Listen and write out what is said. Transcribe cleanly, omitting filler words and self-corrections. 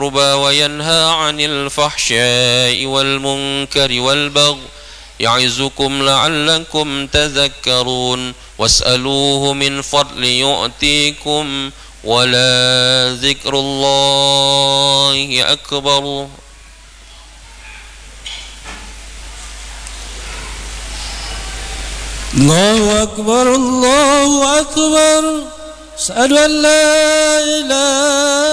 وينهى عن الفحشاء والمنكر والبغي يعظكم لعلكم تذكرون واسألوه من فضل يؤتيكم ولا ذكر الله أكبر. الله أكبر الله أكبر. أشهد أن لا إله